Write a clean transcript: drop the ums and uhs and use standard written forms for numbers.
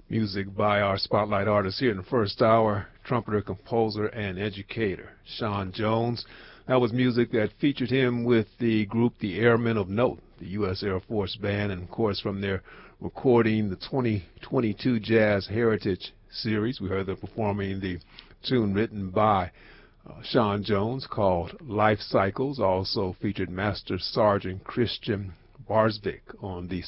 Music by our spotlight artist here in the first hour, trumpeter, composer, and educator, Sean Jones. That was music that featured him with the group The Airmen of Note, the U.S. Air Force Band, and of course from their recording the 2022 Jazz Heritage Series. We heard them performing the tune written by Sean Jones called Life Cycles. Also featured Master Sergeant Christian Barsvik on the